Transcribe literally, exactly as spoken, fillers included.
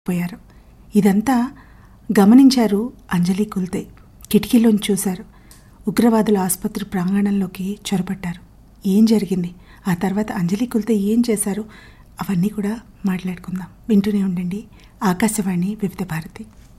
పోయారు. ఇదంతా గమనించారు అంజలి కుల్తే. కిటికీలోంచి చూశారు. ఉగ్రవాదులు ఆసుపత్రి ప్రాంగణంలోకి చొరబడ్డారు. ఏం జరిగింది, ఆ తర్వాత అంజలి కుల్తే ఏం చేశారు, అవన్నీ కూడా మాట్లాడుకుందాం. వింటూనే ఉండండి ఆకాశవాణి వివిధ భారతి.